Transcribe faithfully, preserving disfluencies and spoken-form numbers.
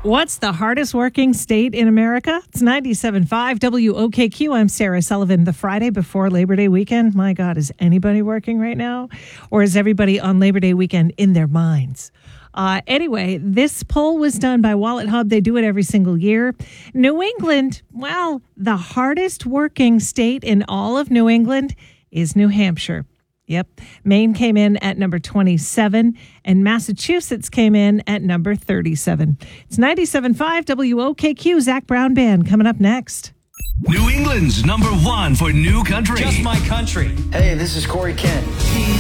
What's the hardest working state in America? It's ninety-seven point five W O K Q. I'm Sarah Sullivan. The Friday before Labor Day weekend. My God, is anybody working right now? Or is everybody on Labor Day weekend in their minds? Uh, anyway, this poll was done by Wallet Hub. They do it every single year. New England, well, the hardest working state in all of New England is New Hampshire. Yep. Maine came in at number twenty-seven, and Massachusetts came in at number thirty-seven. It's ninety-seven point five W O K Q. Zach Brown Band coming up next. New England's number one for new country. Just My Country. Hey, this is Corey Kent.